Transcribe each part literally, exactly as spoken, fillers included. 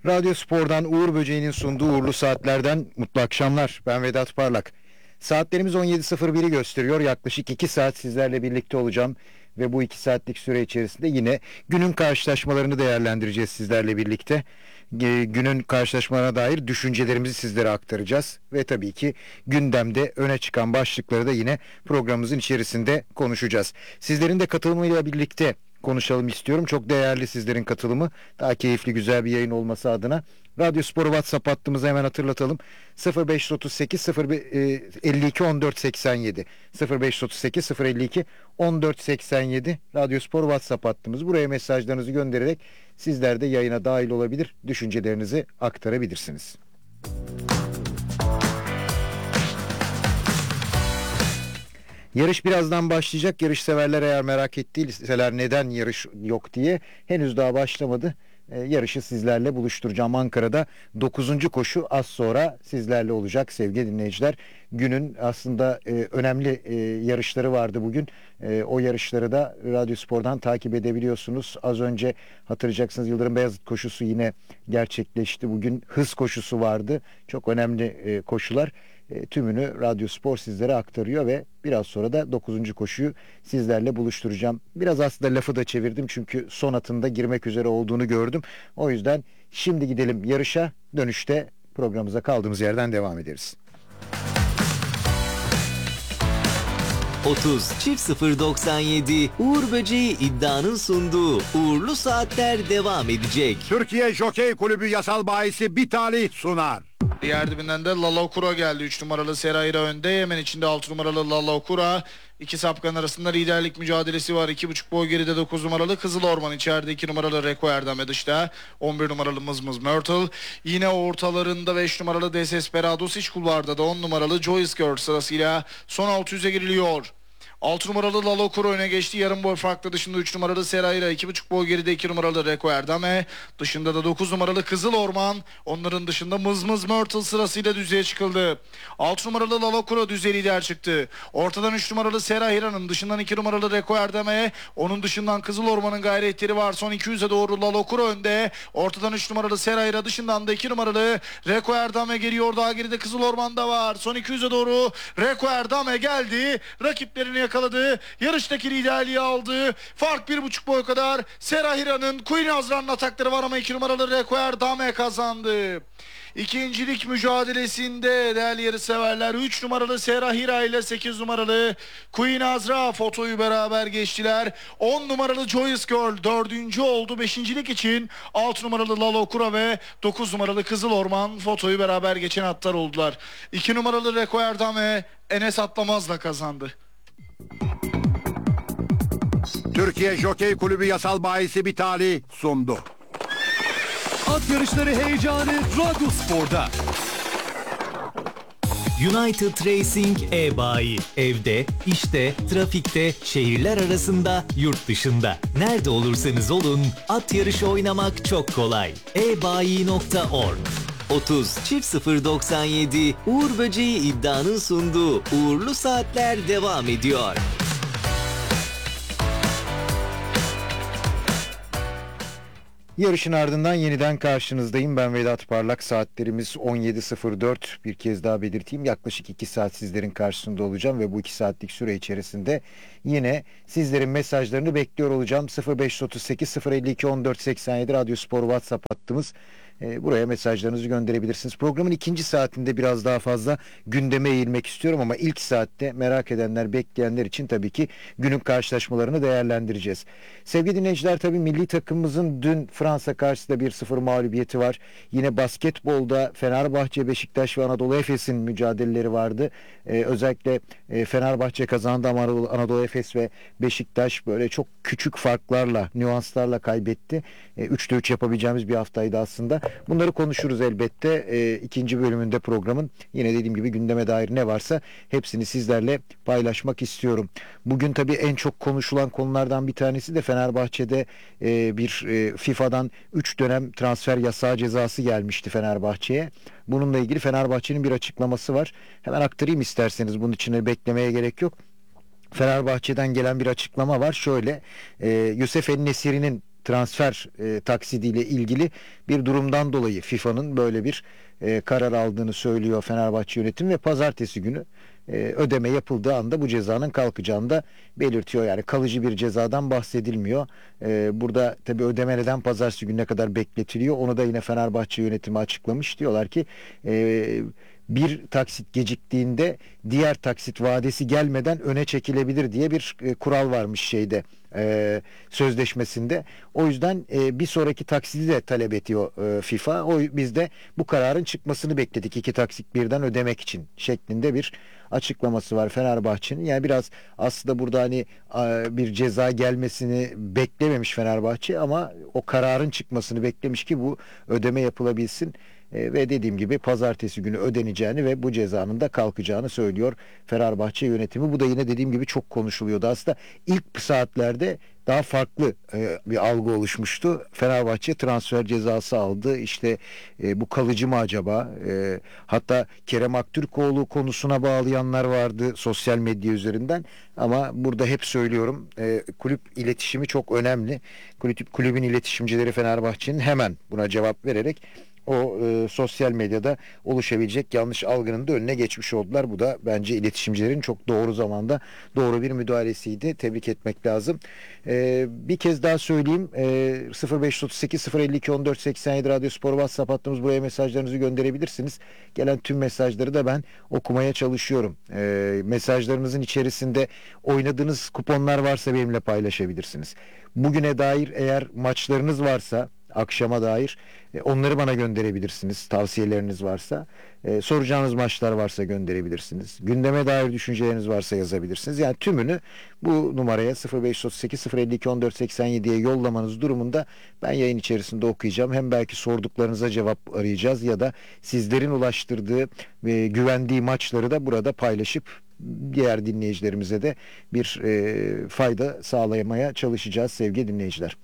Radyo Spor'dan Uğur Böceği'nin sunduğu Uğurlu Saatler'den mutlu akşamlar. Ben Vedat Parlak. Saatlerimiz on yedi sıfır biri gösteriyor. Yaklaşık iki saat sizlerle birlikte olacağım. Ve bu iki saatlik süre içerisinde yine günün karşılaşmalarını değerlendireceğiz sizlerle birlikte. Günün karşılaşmalarına dair düşüncelerimizi sizlere aktaracağız. Ve tabii ki gündemde öne çıkan başlıkları da yine programımızın içerisinde konuşacağız. Sizlerin de katılımıyla birlikte konuşalım istiyorum. Çok değerli sizlerin katılımı. Daha keyifli, güzel bir yayın olması adına. Radyo Spor WhatsApp hattımızı hemen hatırlatalım. sıfır beş otuz sekiz sıfır elli iki on dört seksen yedi sıfır beş otuz sekiz sıfır elli iki on dört seksen yedi Radyo Spor WhatsApp hattımız. Buraya mesajlarınızı göndererek sizler de yayına dahil olabilir, düşüncelerinizi aktarabilirsiniz. Yarış birazdan başlayacak. Yarış severler eğer merak ettiyseler neden yarış yok diye, henüz daha başlamadı. Ee, yarışı sizlerle buluşturacağım. Ankara'da dokuzuncu koşu az sonra sizlerle olacak sevgili dinleyiciler. Günün aslında e, önemli e, yarışları vardı bugün. E, o yarışları da Radyo Spor'dan takip edebiliyorsunuz. Az önce hatırlayacaksınız, Yıldırım Beyazıt koşusu yine gerçekleşti. Bugün hız koşusu vardı. Çok önemli e, koşular. E, tümünü Radyo Spor sizlere aktarıyor ve biraz sonra da dokuzuncu koşuyu sizlerle buluşturacağım. Biraz aslında lafı da çevirdim çünkü son atında girmek üzere olduğunu gördüm. O yüzden şimdi gidelim yarışa, dönüşte programımıza kaldığımız yerden devam ederiz. otuz çift sıfır doksan yedi Uğur Böceği iddianın sunduğu Uğurlu Saatler devam edecek. Türkiye Jokey Kulübü yasal bahisi Bitali sunar. Diğer dibinden de Lala Okura geldi. üç numaralı Serayra önde. Hemen içinde altı numaralı Lala Okura. İki sapkan arasında liderlik mücadelesi var. iki buçuk boy geride dokuz numaralı Kızıl Orman. İçeride iki numaralı Reko Erdem dışta. on bir numaralı Mızmız Myrtle. Yine ortalarında beş numaralı Desesperados, iç kulvarda da on numaralı Joyce Girl sırasıyla son altı yüze giriliyor. altı numaralı Lalo Kuro öne geçti. Yarım boy farklı dışında üç numaralı Serayra. iki buçuk boy geride iki numaralı Reko Erdeme. Dışında da dokuz numaralı Kızıl Orman. Onların dışında Mızmız Myrtle sırasıyla düzeye çıkıldı. altı numaralı Lalo Kuro düzeye lider çıktı. Ortadan üç numaralı Serayra'nın dışından iki numaralı Reko Erdeme. Onun dışından Kızıl Orman'ın gayretleri var. Son iki yüze doğru Lalo Kuro önde. Ortadan üç numaralı Serayra, dışından da iki numaralı Reko Erdeme geliyor. Daha geride Kızıl Orman'da var. Son iki yüze doğru Reko Erdeme geldi. Rakiplerini yakaladı. Yarıştaki liderliği aldı. Fark bir buçuk boy kadar. Serahira'nın Queen Azra'nın atakları var ama iki numaralı Reko Erdame kazandı. İkincilik mücadelesinde değerli yarış severler, üç numaralı Serahira ile sekiz numaralı Queen Azra fotoyu beraber geçtiler. on numaralı Joyce Girl dördüncü oldu. Beşincilik için altı numaralı Lalo Kura ve dokuz numaralı Kızıl Orman fotoyu beraber geçen atlar oldular. iki numaralı Reko Erdame Enes Atlamaz'la kazandı. Türkiye Jokey Kulübü yasal bahisi Bitali sundu. At yarışları heyecanı Radyo Spor'da. United Racing e-bayi. Evde, işte, trafikte, şehirler arasında, yurt dışında. Nerede olursanız olun, at yarışı oynamak çok kolay. e bayi nokta org otuz çift sıfır doksan yedi Uğur Böceği iddianın sunduğu Uğurlu Saatler devam ediyor. Yarışın ardından yeniden karşınızdayım. Ben Vedat Parlak. Saatlerimiz on yedi sıfır dört. Bir kez daha belirteyim. Yaklaşık iki saat sizlerin karşısında olacağım ve bu iki saatlik süre içerisinde yine sizlerin mesajlarını bekliyor olacağım. sıfır beş otuz sekiz sıfır elli iki on dört seksen yedi Radyo Spor WhatsApp hattımız. Buraya mesajlarınızı gönderebilirsiniz. Programın ikinci saatinde biraz daha fazla gündeme eğilmek istiyorum ama ilk saatte merak edenler, bekleyenler için tabii ki günün karşılaşmalarını değerlendireceğiz. Sevgili dinleyiciler, tabii milli takımımızın dün Fransa karşısında bir sıfır mağlubiyeti var. Yine basketbolda Fenerbahçe, Beşiktaş ve Anadolu Efes'in mücadeleleri vardı. Ee, özellikle e, Fenerbahçe kazandı ama Anadolu, Anadolu Efes ve Beşiktaş böyle çok küçük farklarla, nüanslarla kaybetti. E, üçte üç yapabileceğimiz bir haftaydı aslında. Bunları konuşuruz elbette. E, ikinci bölümünde programın yine dediğim gibi gündeme dair ne varsa hepsini sizlerle paylaşmak istiyorum. Bugün tabii en çok konuşulan konulardan bir tanesi de Fenerbahçe'de e, bir e, FIFA'dan üç dönem transfer yasağı cezası gelmişti Fenerbahçe'ye. Bununla ilgili Fenerbahçe'nin bir açıklaması var. Hemen aktarayım isterseniz, bunun için beklemeye gerek yok. Fenerbahçe'den gelen bir açıklama var. Şöyle, e, Yusuf El-Nesiri'nin transfer e, taksidiyle ilgili bir durumdan dolayı FIFA'nın böyle bir e, karar aldığını söylüyor Fenerbahçe yönetimi ve pazartesi günü e, ödeme yapıldığı anda bu cezanın kalkacağını da belirtiyor. Yani kalıcı bir cezadan bahsedilmiyor. E, burada tabii ödeme neden pazartesi gününe kadar bekletiliyor? Onu da yine Fenerbahçe yönetimi açıklamış. Diyorlar ki e, bir taksit geciktiğinde diğer taksit vadesi gelmeden öne çekilebilir diye bir e, kural varmış şeyde e, sözleşmesinde. O yüzden e, bir sonraki taksidi de talep ediyor e, FIFA. O biz de bu kararın çıkmasını bekledik iki taksit birden ödemek için şeklinde bir açıklaması var Fenerbahçe'nin. Yani biraz aslında burada hani a, bir ceza gelmesini beklememiş Fenerbahçe ama o kararın çıkmasını beklemiş ki bu ödeme yapılabilsin. E, ve dediğim gibi pazartesi günü ödeneceğini ve bu cezanın da kalkacağını söylüyor Fenerbahçe yönetimi. Bu da yine dediğim gibi çok konuşuluyordu. Aslında ilk saatlerde daha farklı e, bir algı oluşmuştu. Fenerbahçe transfer cezası aldı. İşte e, bu kalıcı mı acaba? E, hatta Kerem Aktürkoğlu konusuna bağlayanlar vardı sosyal medya üzerinden. Ama burada hep söylüyorum e, kulüp iletişimi çok önemli. Kulüp, kulübün iletişimcileri Fenerbahçe'nin hemen buna cevap vererek o e, sosyal medyada oluşabilecek yanlış algının da önüne geçmiş oldular. Bu da bence iletişimcilerin çok doğru zamanda doğru bir müdahalesiydi. Tebrik etmek lazım. E, bir kez daha söyleyeyim. E, sıfır beş otuz sekiz sıfır elli iki on dört seksen yedi Radyo Spor WhatsApp hattımız, buraya mesajlarınızı gönderebilirsiniz. Gelen tüm mesajları da ben okumaya çalışıyorum. E, mesajlarınızın içerisinde oynadığınız kuponlar varsa benimle paylaşabilirsiniz. Bugüne dair eğer maçlarınız varsa, akşama dair onları bana gönderebilirsiniz. Tavsiyeleriniz varsa, e, soracağınız maçlar varsa gönderebilirsiniz. Gündeme dair düşünceleriniz varsa yazabilirsiniz. Yani tümünü bu numaraya sıfır beş otuz sekiz sıfır elli iki on dört seksen yediye yollamanız durumunda ben yayın içerisinde okuyacağım. Hem belki sorduklarınıza cevap arayacağız ya da sizlerin ulaştırdığı ve güvendiği maçları da burada paylaşıp diğer dinleyicilerimize de bir e, fayda sağlamaya çalışacağız sevgili dinleyiciler.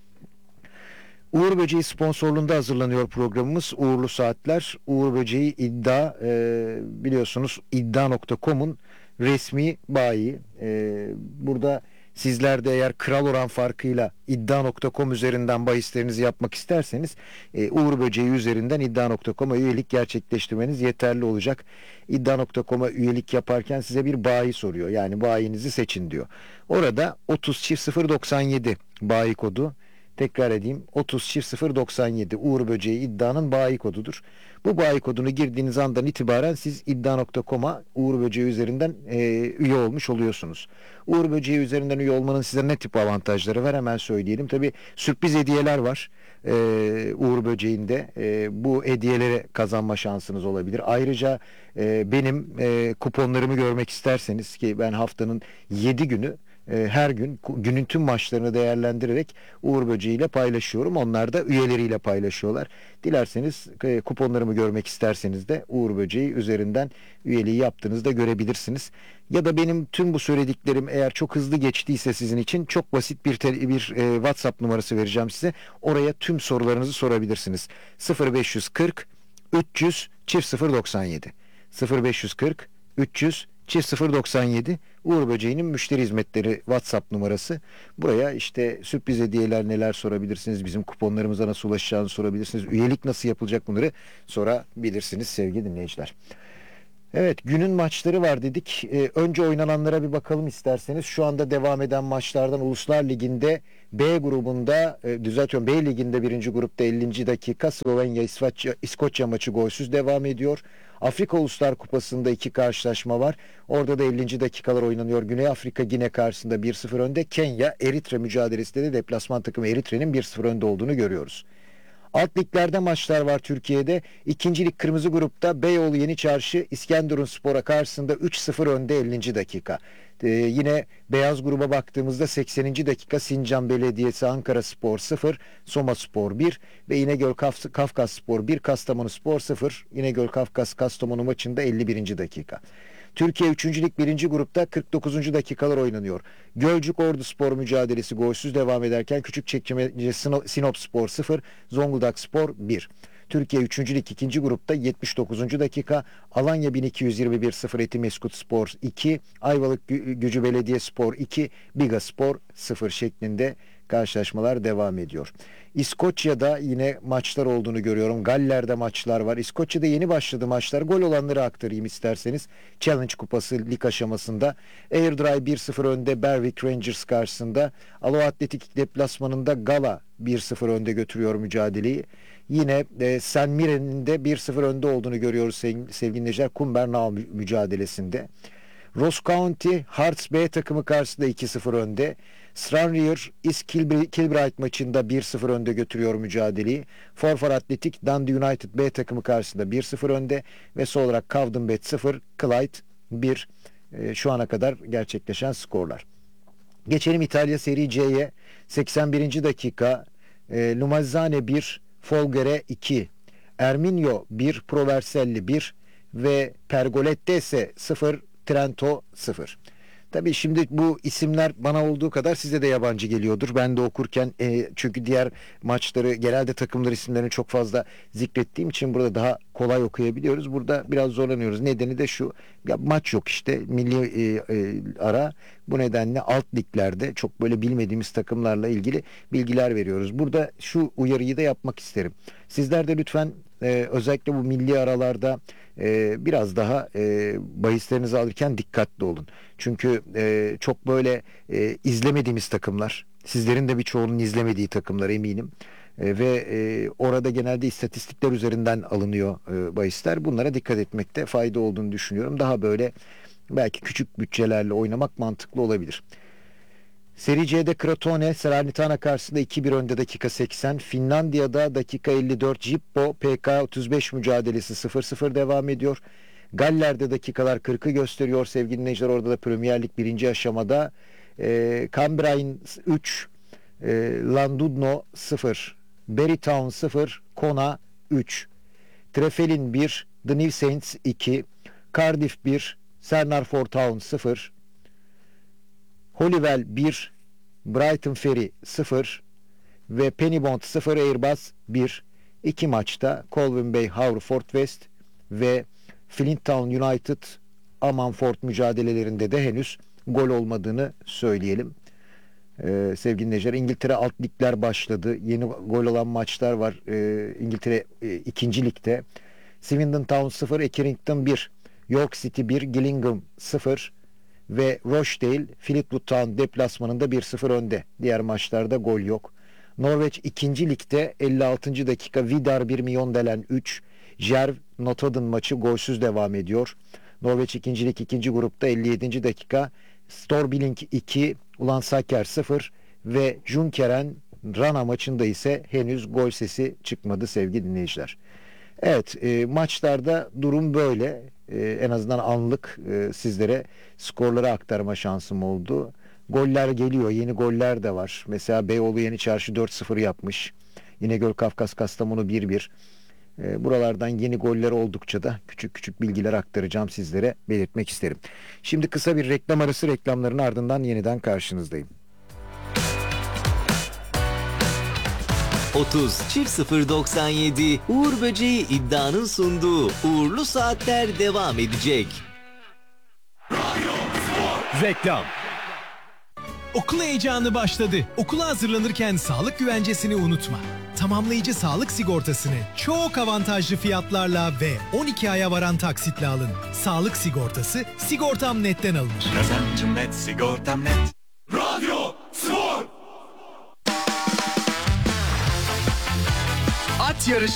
Uğur Böceği sponsorluğunda hazırlanıyor programımız Uğurlu Saatler. Uğur Böceği iddia e, biliyorsunuz iddia nokta com'un resmi bayi. E, burada sizler de eğer kral oran farkıyla iddia nokta com üzerinden bahislerinizi yapmak isterseniz e, Uğur Böceği üzerinden iddia nokta com'a üyelik gerçekleştirmeniz yeterli olacak. iddia nokta com'a üyelik yaparken size bir bayi soruyor. Yani bayinizi seçin diyor. Orada otuz çift sıfır doksan yedi bayi kodu. Tekrar edeyim, otuz çift sıfır doksan yedi Uğur Böceği iddianın bayi kodudur. Bu bayi kodunu girdiğiniz andan itibaren siz iddia nokta com'a Uğur Böceği üzerinden e, üye olmuş oluyorsunuz. Uğur Böceği üzerinden üye olmanın size ne tip avantajları var hemen söyleyelim. Tabii sürpriz hediyeler var. Ee, Uğur Böceği'nde e, bu hediyeleri kazanma şansınız olabilir. Ayrıca e, benim e, kuponlarımı görmek isterseniz ki ben haftanın yedi günü her gün günün tüm maçlarını değerlendirerek Uğur Böceği ile paylaşıyorum. Onlar da üyeleriyle paylaşıyorlar. Dilerseniz kuponlarımı görmek isterseniz de Uğur Böceği üzerinden üyeliği yaptığınızda görebilirsiniz. Ya da benim tüm bu söylediklerim eğer çok hızlı geçtiyse sizin için çok basit bir bir e, WhatsApp numarası vereceğim size. Oraya tüm sorularınızı sorabilirsiniz. sıfır beş kırk üç yüz çift sıfır doksan yedi sıfır beş kırk üç yüz çift sıfır doksan yedi Uğur Böceği'nin müşteri hizmetleri WhatsApp numarası. Buraya işte sürpriz hediyeler neler sorabilirsiniz, bizim kuponlarımıza nasıl ulaşacağını sorabilirsiniz, üyelik nasıl yapılacak bunları sorabilirsiniz sevgili dinleyiciler. Evet, günün maçları var dedik. Ee, önce oynananlara bir bakalım isterseniz. Şu anda devam eden maçlardan Uluslar Ligi'nde B grubunda, e, düzeltiyorum B Ligi'nde birinci grupta ellinci dakika Slovenya İsveç, İskoçya maçı golsüz devam ediyor. Afrika Uluslar Kupası'nda iki karşılaşma var. Orada da ellinci dakikalar oynanıyor. Güney Afrika Gine karşısında bir sıfır önde. Kenya Eritre mücadelesinde de deplasman takımı Eritre'nin bir sıfır önde olduğunu görüyoruz. Alt liglerde maçlar var Türkiye'de. İkinci lig kırmızı grupta Beyoğlu Yeniçarşı İskenderunspor'a karşısında üç sıfır önde ellinci dakika. Ee, yine beyaz gruba baktığımızda sekseninci dakika Sincan Belediyesi Ankaraspor sıfır, Somaspor bir ve İnegöl Kaf- Kafkasspor bir, Kastamonuspor sıfır. İnegöl Kafkas Kastamonu maçında elli birinci dakika. Türkiye üçüncü lig birinci grupta kırk dokuzuncu dakikalar oynanıyor. Gölcük Orduspor mücadelesi golsüz devam ederken Küçükçekmece Sinopspor sıfır, Zonguldakspor bir. Türkiye üçüncü lig ikinci grupta yetmiş dokuzuncu dakika Alanya bin iki yüz yirmi bir sıfır, Etimeskutspor iki, Ayvalık Gücü Belediyespor iki, Bigaspor sıfır şeklinde karşılaşmalar devam ediyor. İskoçya'da yine maçlar olduğunu görüyorum. Galler'de maçlar var. İskoçya'da yeni başladı maçlar. Gol olanları aktarayım isterseniz. Challenge Kupası lig aşamasında. Airdrie bir sıfır önde Berwick Rangers karşısında. Alo Atletik deplasmanında Gala bir sıfır önde götürüyor mücadeleyi. Yine e, Saint Mirren'in de bir sıfır önde olduğunu görüyoruz sevgili dinleyiciler. Cumbernauld mü- mücadelesinde. Ross County Hearts B takımı karşısında iki sıfır önde. Stranraer East Kilbri- Kilbride maçında bir sıfır önde götürüyor mücadeleyi. Forfar Atletik Dundee United B takımı karşısında bir sıfır önde ve son olarak Cowdenbeath sıfır, Clyde bir e, şu ana kadar gerçekleşen skorlar. Geçelim İtalya Serie C'ye. seksen birinci dakika e, Lumazzane bir, Folgere iki, Erminio bir, Provercelli bir ve Pergolettese sıfır, Trento sıfır. Tabii şimdi bu isimler bana olduğu kadar size de yabancı geliyordur. Ben de okurken e, çünkü diğer maçları genelde takımlar isimlerini çok fazla zikrettiğim için burada daha kolay okuyabiliyoruz. Burada biraz zorlanıyoruz. Nedeni de şu: ya maç yok işte milli e, e, ara. Bu nedenle alt liglerde çok böyle bilmediğimiz takımlarla ilgili bilgiler veriyoruz. Burada şu uyarıyı da yapmak isterim. Sizler de lütfen e, özellikle bu milli aralarda e, biraz daha e, bahislerinizi alırken dikkatli olun. Çünkü e, çok böyle e, izlemediğimiz takımlar, sizlerin de birçoğunun izlemediği takımlar eminim. E, ve e, orada genelde istatistikler üzerinden alınıyor e, bahisler. Bunlara dikkat etmekte fayda olduğunu düşünüyorum. Daha böyle belki küçük bütçelerle oynamak mantıklı olabilir. Serie C'de Crotone Salernitana karşısında iki bir önde dakika seksen. Finlandiya'da dakika elli dört Jippo P K otuz beş mücadelesi sıfır sıfır devam ediyor. Galler'de dakikalar kırkı gösteriyor sevgili dinleyiciler. Orada da Premier Lig birinci aşamada e, Cambrai üç, e, Landudno sıfır, Berrytown sıfır, Kona üç, Trefelin bir, The New Saints iki, Cardiff bir, Sernarford Town sıfır, Holywell bir, Brighton Ferry sıfır ve Pennybond sıfır, Airbus bir. İki maçta Colwyn Bay Haverford West ve Flint Town United Ammanford mücadelelerinde de henüz gol olmadığını söyleyelim. Ee, sevgili dinleyiciler, İngiltere alt ligler başladı. Yeni gol olan maçlar var. Ee, İngiltere e, ikinci ligde. Swindon Town sıfır, Accrington bir, York City bir, Gillingham sıfır ve Rochdale Fleetwood Town deplasmanında bir sıfır önde. Diğer maçlarda gol yok. Norveç ikinci ligde elli altıncı dakika Vidar bir, Mjøndalen üç, Jerv Notodden maçı golsüz devam ediyor. Norveç ikinci lig ikinci grupta elli yedinci dakika Storbilling iki, Ulansaker sıfır ve Junkeren Rana maçında ise henüz gol sesi çıkmadı sevgili dinleyiciler. Evet, e, maçlarda durum böyle. E, en azından anlık e, sizlere skorları aktarma şansım oldu. Goller geliyor, yeni goller de var. Mesela Beyoğlu Yeni Çarşı dört sıfır yapmış. İnegöl Kafkas Kastamonu bir bir. E, buralardan yeni goller oldukça da küçük küçük bilgiler aktaracağım sizlere, belirtmek isterim. Şimdi kısa bir reklam arası, reklamların ardından yeniden karşınızdayım. otuz çift sıfır doksan yedi Uğur Böceği iddianın sunduğu uğurlu saatler devam edecek. Reklam. Okul heyecanı başladı. Okula hazırlanırken sağlık güvencesini unutma. Tamamlayıcı sağlık sigortasını çok avantajlı fiyatlarla ve on iki aya varan taksitle alın. Sağlık sigortası Sigortam Net'ten alınır. Kazancım net, sigortam net. Radyo Spor. At yarışı